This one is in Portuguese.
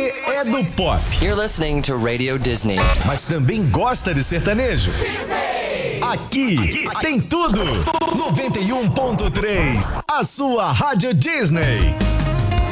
Você é do pop. You're listening to Radio Disney. Mas também gosta de sertanejo. Aqui tem tudo. 91.3, a sua Rádio Disney.